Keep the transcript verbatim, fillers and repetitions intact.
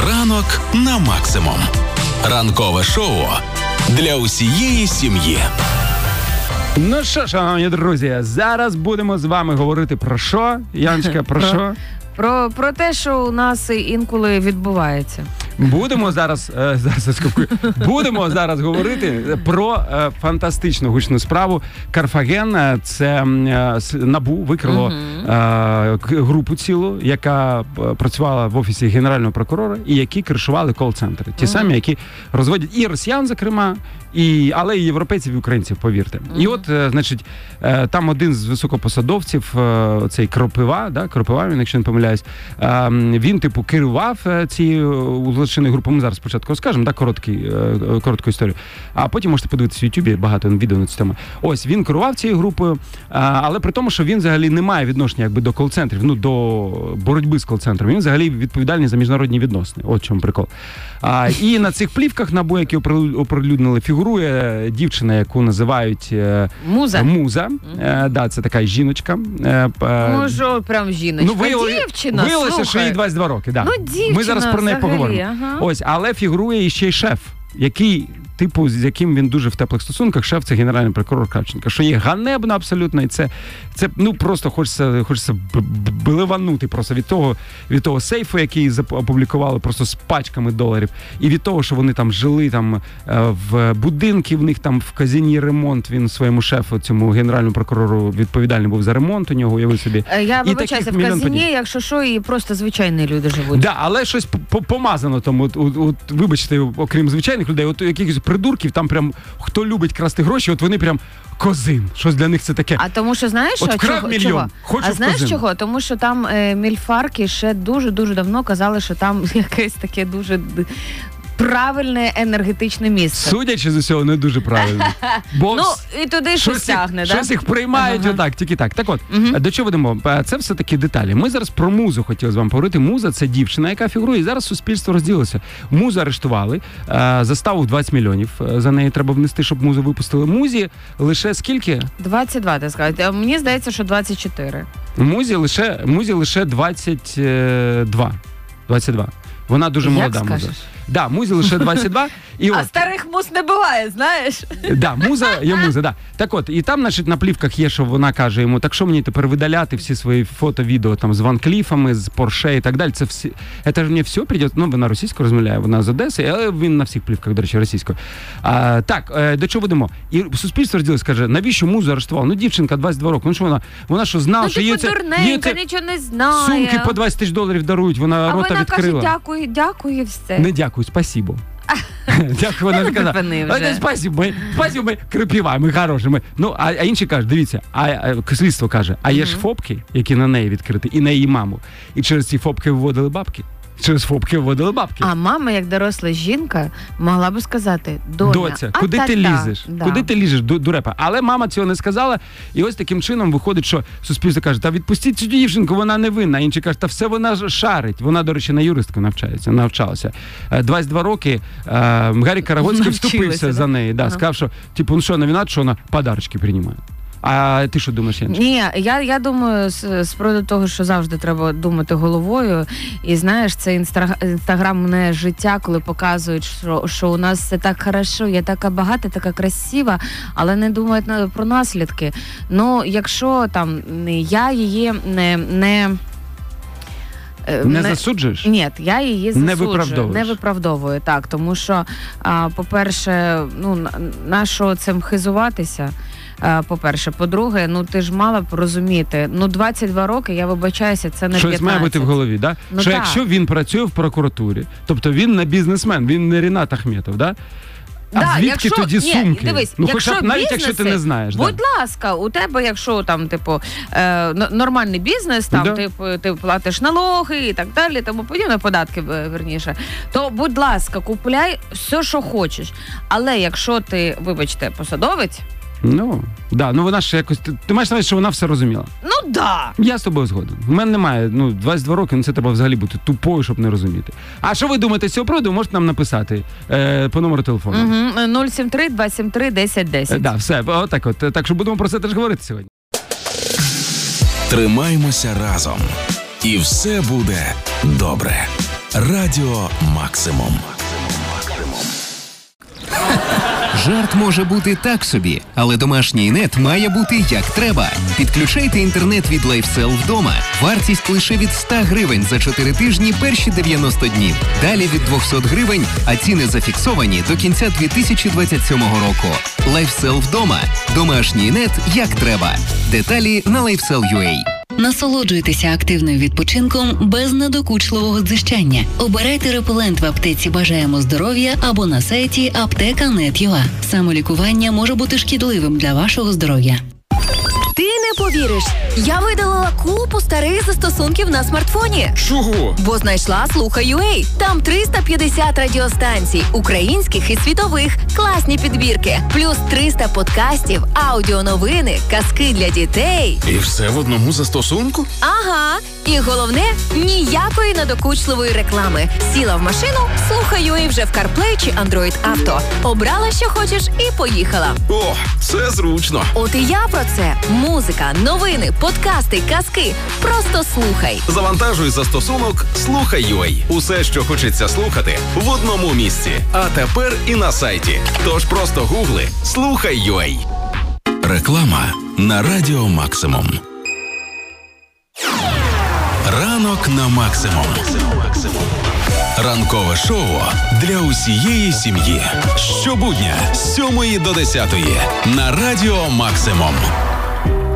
Ранок на максимум. Ранкове шоу для усієї сім'ї. Ну що, шановні друзі, зараз будемо з вами говорити про що? Яночка, про що? Про, про те, що у нас інколи відбувається. Будемо зараз, е, зараз будемо зараз говорити про е, фантастичну гучну справу. Карфаген, це е, НАБУ викрило е, групу цілу, яка працювала в офісі Генерального прокурора і які кришували кол-центри. Ті самі, які розводять і росіян, зокрема, і, але і європейців, і українців, повірте. Mm-hmm. І от, е, значить, е, там один з високопосадовців, е, цей Кропива, да, Кропива, він, якщо не помиляюсь, е, він, типу, керував е, цією злочинною групою. Ми зараз спочатку розкажемо, да, короткий, е, коротку історію. А потім можете подивитися в Ютубі, багато відео на цю тему. Ось, він керував цією групою, е, але при тому, що він взагалі не має відношення якби до кол-центрів, ну, до боротьби з кол-центром. Він взагалі відповідальний за міжнародні відносини. От в чому прикол. А, і на цих плівках НАБУ, які оприлюднили, фігурує дівчина, яку називають Муза. Муза. Mm-hmm. Е, да, це така жіночка. Е, ну, що, прям жіночка. Ну, виявили, дівчина, виявилося, слухай. що їй двадцять два роки. Да. Ну, дівчина, ми зараз про неї взагалі, поговоримо. ага. Ось, але фігурує ще й шеф, який, типу, з яким він дуже в теплих стосунках. Шеф – це генеральний прокурор Кравченко, що є ганебно абсолютно, і це, це ну, просто хочеться, хочеться биливанути просто від того, від того сейфу, який опублікували просто з пачками доларів, і від того, що вони там жили там в будинки, в них там в казині ремонт, він своєму шефу, цьому генеральному прокурору відповідальний був за ремонт у нього, уяви собі. Я вибачаюся, в казині, якщо що, і просто звичайні люди живуть. Да, але щось помазано тому, от, от, от, вибачте, окрім звичайних людей, от якихось придурків, там прям, хто любить красти гроші, от вони прям козин. Щось для них це таке. А тому що, знаєш, от що? Чого? Мільйон, хочу а знаєш козин. Чого? Тому що там е, мільфарки ще дуже-дуже давно казали, що там якесь таке дуже правильне енергетичне місце. Судячи з усього, не дуже правильно. Бо ну, і туди щось тягне, да? Щось їх приймають ага. отак, тільки так. Так от, угу. до чого ведемо? Це все таки деталі. Ми зараз про Музу хотіли з вами поговорити. Муза – це дівчина, яка фігурує, і зараз суспільство розділилося. Музу арештували, заставу двадцять мільйонів за неї треба внести, щоб Музу випустили. Музі лише скільки? двадцять два, ти сказав. Мені здається, що двадцять чотири. Музі лише, Музі лише двадцять два. двадцять два. Вона дуже як молода скажеш? Муза. Да, Музі лише двадцять два. І а от, старих муз не буває, знаєш? Да, Муза є Муза, да. Так от, і там, значить, на плівках є, що вона каже йому, так що мені тепер видаляти всі свої фото, відео там з Ван Кліфами, з Порше і так далі. Це всі, це ж мені все прийде, ну, вона російською розмовляє, вона з Одеси, але він на всіх плівках, до речі, російською. А, так, до чого ведемо? І суспільство розділилось, каже, навіщо Музу арештували? Ну, дівчинка, двадцять два роки, ну, що вона, вона що знала, ну, що їй це, їй це нічого не знає. Сумки по двадцять тисяч доларів дарують, вона а рота вона відкрила. А вона каже, дякую, дякую, все. Не дякую, спасибо. Дякую, вона не казала. Спасибо, ми, спасибо, ми крипіва, ми хороші. Ми. Ну, а, а інші кажуть, дивіться, а, а слідство каже, а є ж фопки, які на неї відкриті, і на її маму. І через ці фопки виводили бабки. Через фопки виводили бабки. А мама, як доросла жінка, могла б сказати, доня, доця, куди ти лізеш? Да. Куди ти лізеш, дурепа? Але мама цього не сказала, і ось таким чином виходить, що суспільство каже, та відпустіть цю дівчинку, вона не винна. Інші кажуть, та все вона ж шарить. Вона, до речі, на юристку навчається, навчалася. двадцять два роки Гаррі Карагоцький вступився да? за неї. Да, ага. Сказав, що, типу, ну що, вона винна, що вона подарочки приймає. А ти що думаєш, Янчик? Ні, я, я думаю, з, з приводу того, що завжди треба думати головою. І знаєш, це інстаграмне життя, коли показують, що, що у нас все так хорошо, я така багата, така красива, але не думають про наслідки. Ну, якщо там я її не... не Не, не засуджуєш? Ні, я її засуджую. Не виправдовуєш? Не виправдовую, так. Тому що, а, по-перше, ну, на що цим хизуватися? А, по-перше. По-друге, ну ти ж мала б розуміти, ну двадцять два роки, я вибачаюся, це не щось п'ятнадцять. Щось має бути в голові, да? Ну, що так. Якщо він працює в прокуратурі, тобто він не бізнесмен, він не Рінат Ахметов, да? А да, звідки якщо, тоді ні, сумки? Дивись, ну, якщо хоча б навіть, бізнеси, якщо ти не знаєш. Будь да. ласка, у тебе, якщо там, типу, е, нормальний бізнес, там, да. типу, ти платиш налоги і так далі, тому подібне, податки, верніше, то, будь ласка, купляй все, що хочеш. Але якщо ти, вибачте, посадовець, Ну, да, ну вона ж якось, ти, ти маєш навіть, що вона все розуміла. Ну, да. Я з тобою згоден. У мене немає, ну, двадцять два роки, ну це треба взагалі бути тупою, щоб не розуміти. А що ви думаєте з цього приводу, можете нам написати е, по номеру телефону. Угу. нуль сім три два сім три десять десять. Е, да, все, отак от. Так що будемо про це теж говорити сьогодні. Тримаймося разом. І все буде добре. Радіо Максимум. Жарт може бути так собі, але домашній нет має бути як треба. Підключайте інтернет від LifeSell вдома. Вартість лише від сто гривень за чотири тижні перші дев'яносто днів. Далі від двісті гривень, а ціни зафіксовані до кінця дві тисячі двадцять сьомого року. LifeSell вдома. Домашній нет як треба. Деталі на LifeSell.ua. Насолоджуйтеся активним відпочинком без надокучливого дзижчання. Обирайте репелент в аптеці «Бажаємо здоров'я» або на сайті аптека крапка нет крапка ю а. Самолікування може бути шкідливим для вашого здоров'я. Ти не повіриш, я видалила купу старих застосунків на смартфоні. Чого? Бо знайшла Слухай.ua. Там триста п'ятдесят радіостанцій, українських і світових, класні підбірки, плюс триста подкастів, аудіоновини, казки для дітей. І все в одному застосунку? Ага. І головне, ніякої надокучливої реклами. Сіла в машину, Слухай.ua вже в CarPlay чи Android Auto. Обрала, що хочеш, і поїхала. О, це зручно. От і я про це. Музика, новини, подкасти, казки. Просто слухай. Завантажуй застосунок Слухай.ua. Усе, що хочеться слухати, в одному місці. А тепер і на сайті. Тож просто гугли Слухай.ua. Реклама на Радіо Максимум. Ранок на максимум. Ранкове шоу для усієї сім'ї. Щобудня з сьомої до десятої на Радіо Максимум.